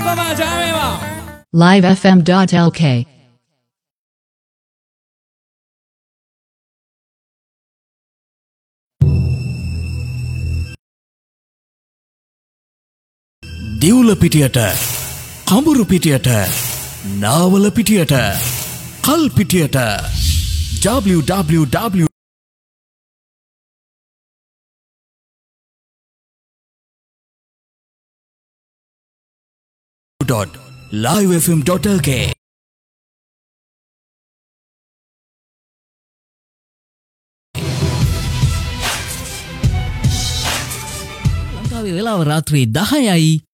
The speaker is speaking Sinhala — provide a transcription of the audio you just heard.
livefm.lk දිවුල පිටියට කඹුරු පිටියට නාවල පිටියට කල් පිටියට www.livefm.lk ලංකාවේ වෙලාව රාත්‍රී 10යි